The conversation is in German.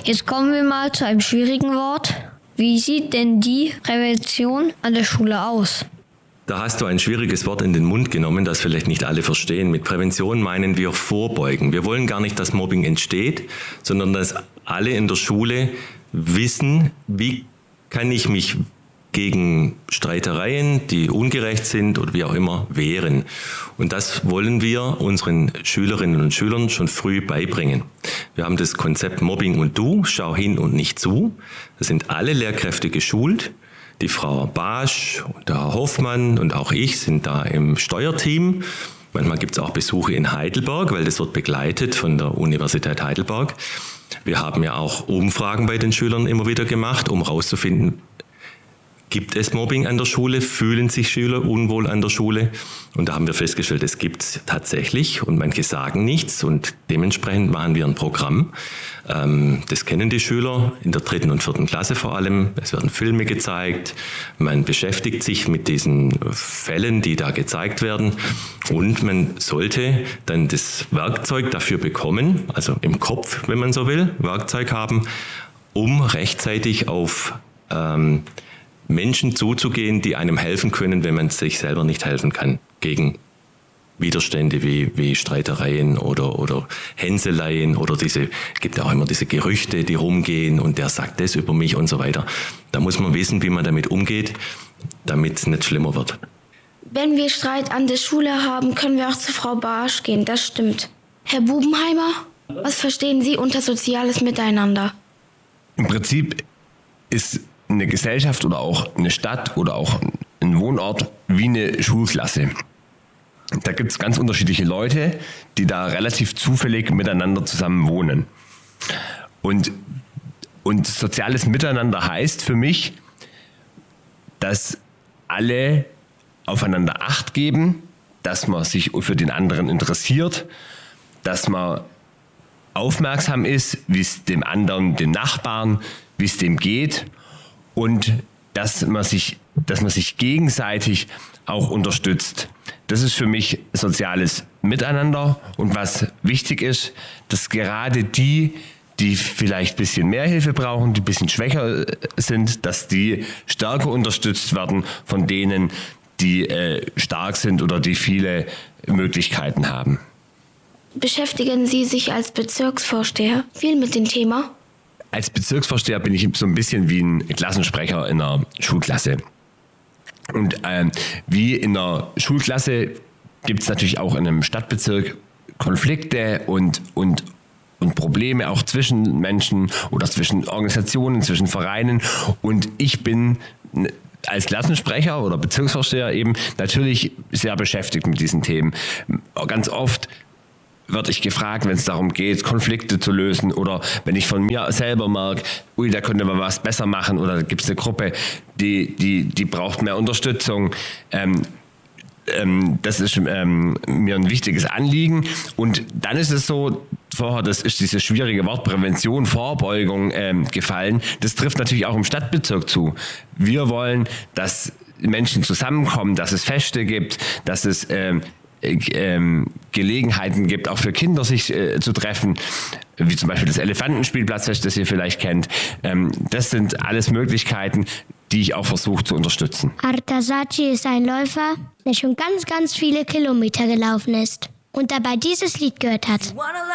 Jetzt kommen wir mal zu einem schwierigen Wort. Wie sieht denn die Prävention an der Schule aus? Da hast du ein schwieriges Wort in den Mund genommen, das vielleicht nicht alle verstehen. Mit Prävention meinen wir vorbeugen. Wir wollen gar nicht, dass Mobbing entsteht, sondern dass alle in der Schule wissen, wie kann ich mich gegen Streitereien, die ungerecht sind oder wie auch immer, wehren. Und das wollen wir unseren Schülerinnen und Schülern schon früh beibringen. Wir haben das Konzept Mobbing und Du, schau hin und nicht zu. Da sind alle Lehrkräfte geschult. Die Frau Basch und der Herr Hoffmann und auch ich sind da im Steuerteam. Manchmal gibt es auch Besuche in Heidelberg, weil das wird begleitet von der Universität Heidelberg. Wir haben ja auch Umfragen bei den Schülern immer wieder gemacht, um herauszufinden, gibt es Mobbing an der Schule? Fühlen sich Schüler unwohl an der Schule? Und da haben wir festgestellt, es gibt es tatsächlich und manche sagen nichts und dementsprechend machen wir ein Programm. Das kennen die Schüler in der 3. und 4. Klasse vor allem. Es werden Filme gezeigt, man beschäftigt sich mit diesen Fällen, die da gezeigt werden und man sollte dann das Werkzeug dafür bekommen, also im Kopf, wenn man so will, Werkzeug haben, um rechtzeitig auf Menschen zuzugehen, die einem helfen können, wenn man sich selber nicht helfen kann, gegen Widerstände wie Streitereien oder Hänseleien oder gibt ja auch immer diese Gerüchte, die rumgehen und der sagt das über mich und so weiter. Da muss man wissen, wie man damit umgeht, damit es nicht schlimmer wird. Wenn wir Streit an der Schule haben, können wir auch zu Frau Barsch gehen, das stimmt. Herr Bubenheimer, was verstehen Sie unter soziales Miteinander? Im Prinzip ist eine Gesellschaft oder auch eine Stadt oder auch ein Wohnort wie eine Schulklasse. Da gibt es ganz unterschiedliche Leute, die da relativ zufällig miteinander zusammen wohnen. Und soziales Miteinander heißt für mich, dass alle aufeinander Acht geben, dass man sich für den anderen interessiert, dass man aufmerksam ist, wie es dem anderen, dem Nachbarn, wie es dem geht. Und dass man sich gegenseitig auch unterstützt. Das ist für mich soziales Miteinander. Und was wichtig ist, dass gerade die vielleicht ein bisschen mehr Hilfe brauchen, die ein bisschen schwächer sind, dass die stärker unterstützt werden von denen, die stark sind oder die viele Möglichkeiten haben. Beschäftigen Sie sich als Bezirksvorsteher viel mit dem Thema? Als Bezirksvorsteher bin ich so ein bisschen wie ein Klassensprecher in einer Schulklasse. Und wie in einer Schulklasse gibt es natürlich auch in einem Stadtbezirk Konflikte und Probleme auch zwischen Menschen oder zwischen Organisationen, zwischen Vereinen. Und ich bin als Klassensprecher oder Bezirksvorsteher eben natürlich sehr beschäftigt mit diesen Themen. Ganz oft werde ich gefragt, wenn es darum geht, Konflikte zu lösen oder wenn ich von mir selber merke, da könnte man was besser machen oder da gibt es eine Gruppe, die braucht mehr Unterstützung. Das ist mir ein wichtiges Anliegen. Und dann ist es so, vorher, das ist dieses schwierige Wort Prävention, Vorbeugung gefallen. Das trifft natürlich auch im Stadtbezirk zu. Wir wollen, dass Menschen zusammenkommen, dass es Feste gibt, dass es Gelegenheiten gibt, auch für Kinder sich zu treffen, wie zum Beispiel das Elefantenspielplatzfest, das ihr vielleicht kennt. Das sind alles Möglichkeiten, die ich auch versuche zu unterstützen. Artasaci ist ein Läufer, der schon ganz, ganz viele Kilometer gelaufen ist und dabei dieses Lied gehört hat.